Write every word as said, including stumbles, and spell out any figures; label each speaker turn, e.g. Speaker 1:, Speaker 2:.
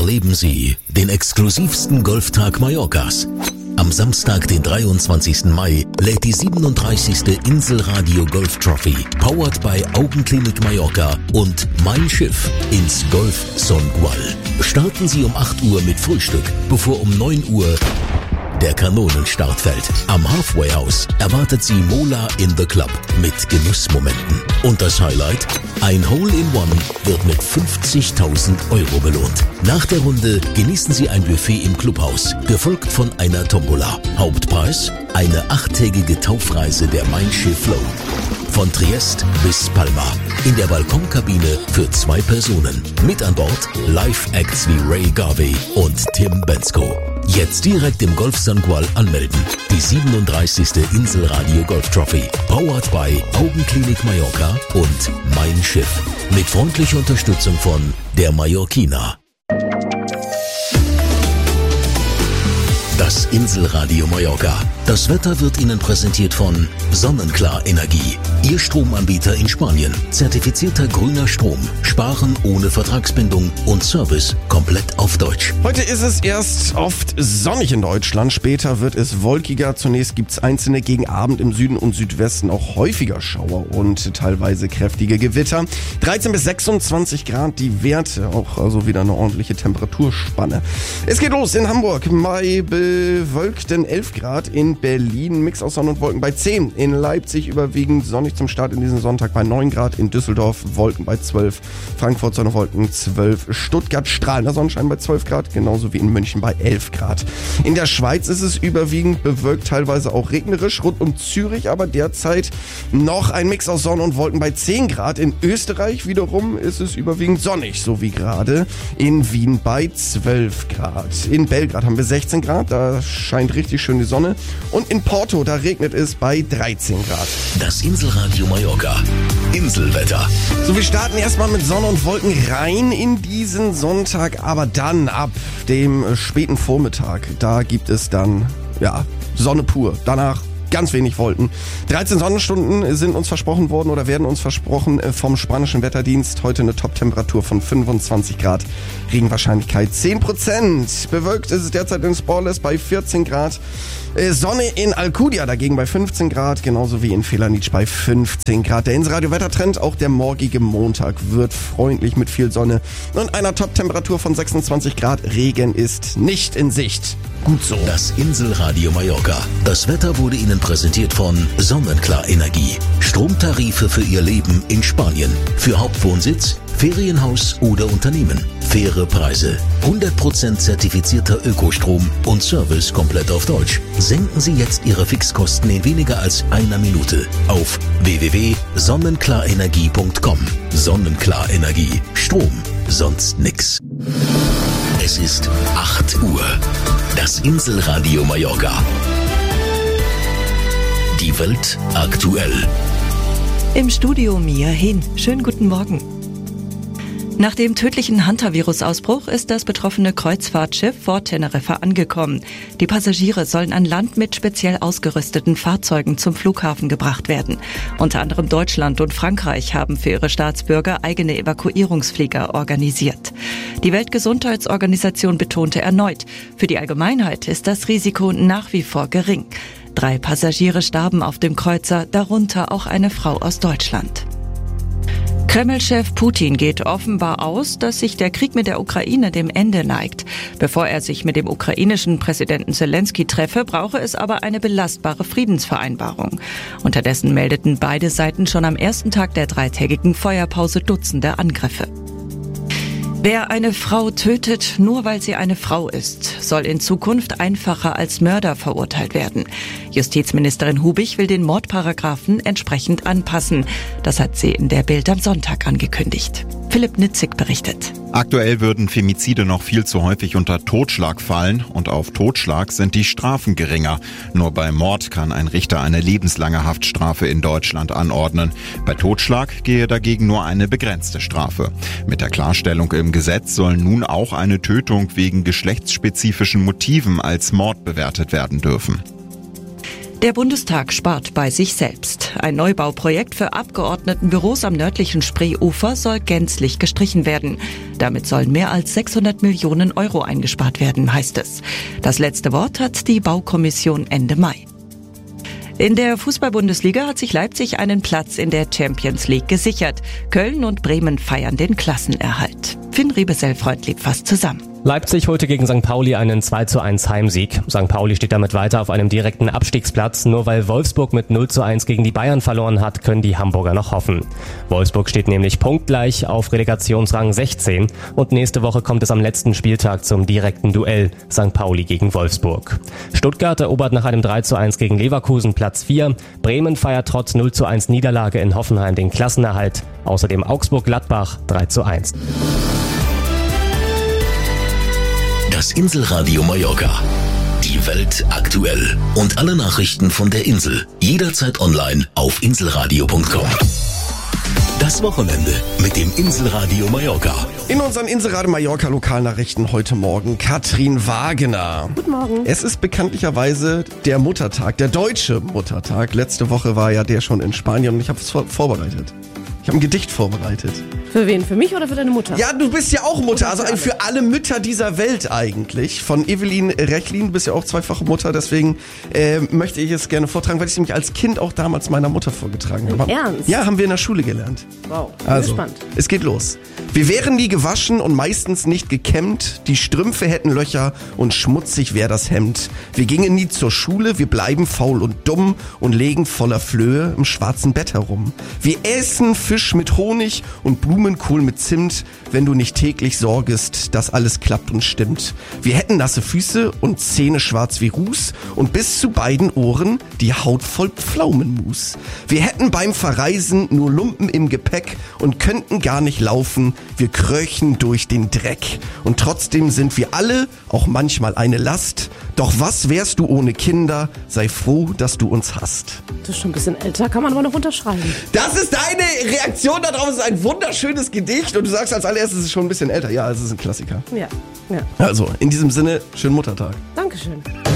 Speaker 1: erleben Sie den exklusivsten Golftag Mallorcas. Am Samstag, den dreiundzwanzigsten Mai, lädt die siebenunddreißigste Inselradio Golf Trophy, powered by Augenklinik Mallorca und Mein Schiff ins Golf Songual. Starten Sie um acht Uhr mit Frühstück, bevor um neun Uhr der Kanonenstart fällt. Am Halfway House erwartet Sie Mola in the Club mit Genussmomenten. Und das Highlight? Ein Hole-in-One wird mit fünfzigtausend Euro belohnt. Nach der Runde genießen Sie ein Buffet im Clubhaus, gefolgt von einer Tombola. Hauptpreis? Eine achttägige Taufreise der Mein Schiff Flow. Von Triest bis Palma. In der Balkonkabine für zwei Personen. Mit an Bord Live-Acts wie Ray Garvey und Tim Bensko. Jetzt direkt im Golf Songual anmelden. Die siebenunddreißigste Inselradio Golf Trophy. Powered by Augenklinik Mallorca und Mein Schiff. Mit freundlicher Unterstützung von der Mallorquina. Das Inselradio Mallorca. Das Wetter wird Ihnen präsentiert von Sonnenklar Energie. Ihr Stromanbieter in Spanien. Zertifizierter grüner Strom. Sparen ohne Vertragsbindung und Service komplett auf Deutsch.
Speaker 2: Heute ist es erst oft sonnig in Deutschland. Später wird es wolkiger. Zunächst gibt es einzelne gegen Abend im Süden und Südwesten auch häufiger Schauer und teilweise kräftige Gewitter. dreizehn bis sechsundzwanzig Grad die Werte. Auch also wieder eine ordentliche Temperaturspanne. Es geht los in Hamburg bei bewölkten elf Grad. In Berlin Mix aus Sonne und Wolken bei zehn. In Leipzig überwiegend sonnig zum Start in diesen Sonntag bei neun Grad. In Düsseldorf Wolken bei zwölf. Frankfurt Sonne Wolken zwölf. Stuttgart strahlender Sonnenschein bei zwölf Grad. Genauso wie in München bei elf Grad. In der Schweiz ist es überwiegend bewölkt, teilweise auch regnerisch. Rund um Zürich aber derzeit noch ein Mix aus Sonne und Wolken bei zehn Grad. In Österreich wiederum ist es überwiegend sonnig, so wie gerade. In Wien bei zwölf Grad. In Belgrad haben wir sechzehn Grad. Da scheint richtig schön die Sonne. Und in Porto, da regnet es bei dreizehn Grad.
Speaker 1: Das Inselradio Mallorca. Inselwetter.
Speaker 2: So, wir starten erstmal mit Sonne und Wolken rein in diesen Sonntag, aber dann ab dem späten Vormittag, da gibt es dann, ja, Sonne pur. Danach ganz wenig Wolken. dreizehn Sonnenstunden sind uns versprochen worden oder werden uns versprochen vom spanischen Wetterdienst. Heute eine Top-Temperatur von fünfundzwanzig Grad. Regenwahrscheinlichkeit zehn Prozent. Bewölkt ist es derzeit in Sporles bei vierzehn Grad. Sonne in Alcudia dagegen bei fünfzehn Grad, genauso wie in Felanitsch bei fünfzehn Grad. Der Inselradio-Wettertrend, auch der morgige Montag wird freundlich mit viel Sonne und einer Top-Temperatur von sechsundzwanzig Grad. Regen ist nicht in Sicht. Gut so.
Speaker 1: Das Inselradio Mallorca. Das Wetter wurde Ihnen präsentiert von Sonnenklar Energie. Stromtarife für Ihr Leben in Spanien. Für Hauptwohnsitz, Ferienhaus oder Unternehmen. Faire Preise. hundert Prozent zertifizierter Ökostrom und Service komplett auf Deutsch. Senken Sie jetzt Ihre Fixkosten in weniger als einer Minute auf w w w punkt sonnenklarenergie punkt com. Sonnenklar Energie. Strom. Sonst nix. Es ist acht Uhr. Das Inselradio Mallorca. Die Welt aktuell.
Speaker 3: Im Studio Mia Hin. Schönen guten Morgen. Nach dem tödlichen Hantavirus-Ausbruch ist das betroffene Kreuzfahrtschiff vor Teneriffa angekommen. Die Passagiere sollen an Land mit speziell ausgerüsteten Fahrzeugen zum Flughafen gebracht werden. Unter anderem Deutschland und Frankreich haben für ihre Staatsbürger eigene Evakuierungsflieger organisiert. Die Weltgesundheitsorganisation betonte erneut, für die Allgemeinheit ist das Risiko nach wie vor gering. Drei Passagiere starben auf dem Kreuzer, darunter auch eine Frau aus Deutschland. Kreml-Chef Putin geht offenbar aus, dass sich der Krieg mit der Ukraine dem Ende neigt. Bevor er sich mit dem ukrainischen Präsidenten Zelensky treffe, brauche es aber eine belastbare Friedensvereinbarung. Unterdessen meldeten beide Seiten schon am ersten Tag der dreitägigen Feuerpause Dutzende Angriffe. Wer eine Frau tötet, nur weil sie eine Frau ist, soll in Zukunft einfacher als Mörder verurteilt werden. Justizministerin Hubich will den Mordparagraphen entsprechend anpassen. Das hat sie in der Bild am Sonntag angekündigt. Philipp Nitzig berichtet.
Speaker 4: Aktuell würden Femizide noch viel zu häufig unter Totschlag fallen und auf Totschlag sind die Strafen geringer. Nur bei Mord kann ein Richter eine lebenslange Haftstrafe in Deutschland anordnen. Bei Totschlag gehe dagegen nur eine begrenzte Strafe. Mit der Klarstellung im Gesetz soll nun auch eine Tötung wegen geschlechtsspezifischen Motiven als Mord bewertet werden dürfen.
Speaker 3: Der Bundestag spart bei sich selbst. Ein Neubauprojekt für Abgeordnetenbüros am nördlichen Spreeufer soll gänzlich gestrichen werden. Damit sollen mehr als sechshundert Millionen Euro eingespart werden, heißt es. Das letzte Wort hat die Baukommission Ende Mai. In der Fußball-Bundesliga hat sich Leipzig einen Platz in der Champions League gesichert. Köln und Bremen feiern den Klassenerhalt. Finn Riebesell-Freundlieb fasst zusammen.
Speaker 5: Leipzig holte gegen Sankt Pauli einen zwei zu eins Heimsieg. Sankt Pauli steht damit weiter auf einem direkten Abstiegsplatz. Nur weil Wolfsburg mit null zu eins gegen die Bayern verloren hat, können die Hamburger noch hoffen. Wolfsburg steht nämlich punktgleich auf Relegationsrang sechzehn und nächste Woche kommt es am letzten Spieltag zum direkten Duell Sankt Pauli gegen Wolfsburg. Stuttgart erobert nach einem drei zu eins gegen Leverkusen Platz vier. Bremen feiert trotz null zu eins Niederlage in Hoffenheim den Klassenerhalt. Außerdem Augsburg-Gladbach drei zu eins.
Speaker 1: Das Inselradio Mallorca. Die Welt aktuell. Und alle Nachrichten von der Insel. Jederzeit online auf inselradio punkt com. Das Wochenende mit dem Inselradio Mallorca.
Speaker 2: In unseren Inselradio Mallorca Lokalnachrichten heute Morgen Katrin Wagner.
Speaker 6: Guten Morgen.
Speaker 2: Es ist bekanntlicherweise der Muttertag, der deutsche Muttertag. Letzte Woche war ja der schon in Spanien und ich habe es vor- vorbereitet. Ich habe ein Gedicht vorbereitet.
Speaker 6: Für wen? Für mich oder für deine Mutter?
Speaker 2: Ja, du bist ja auch Mutter, also für alle Mütter dieser Welt eigentlich. Von Evelyn Rechlin, du bist ja auch zweifache Mutter, deswegen äh, möchte ich es gerne vortragen, weil ich es nämlich als Kind auch damals meiner Mutter vorgetragen habe.
Speaker 6: Ernst?
Speaker 2: Ja, haben wir in der Schule gelernt.
Speaker 6: Wow, bin
Speaker 2: Also,
Speaker 6: gespannt.
Speaker 2: es geht los. Wir wären nie gewaschen und meistens nicht gekämmt. Die Strümpfe hätten Löcher und schmutzig wär das Hemd. Wir gingen nie zur Schule, wir bleiben faul und dumm und legen voller Flöhe im schwarzen Bett herum. Wir essen Fisch mit Honig und Blumenkohl mit Zimt, wenn du nicht täglich sorgest, dass alles klappt und stimmt. Wir hätten nasse Füße und Zähne schwarz wie Ruß und bis zu beiden Ohren die Haut voll Pflaumenmus. Wir hätten beim Verreisen nur Lumpen im Gepäck und könnten gar nicht laufen. Wir kröchen durch den Dreck. Und trotzdem sind wir alle auch manchmal eine Last. Doch was wärst du ohne Kinder? Sei froh, dass du uns hast.
Speaker 6: Du bist schon ein bisschen älter, kann man aber noch unterschreiben.
Speaker 2: Das ist deine Reaktion darauf. Es ist ein wunderschönes Gedicht. Und du sagst als allererstes, es ist schon ein bisschen älter. Ja, es ist ein Klassiker.
Speaker 6: Ja, ja.
Speaker 2: Also, in diesem Sinne, schönen Muttertag.
Speaker 6: Dankeschön.